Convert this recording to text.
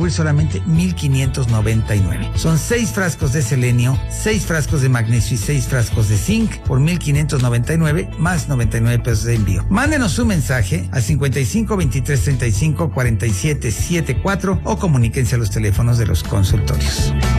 cubrir solamente 1,599. Son 6 frascos de selenio, 6 frascos de magnesio y 6 frascos de zinc por 1,599 más 99 pesos de envío. Mándenos un mensaje al 55 23 35 47 74 o comuníquense a los teléfonos de los consultorios.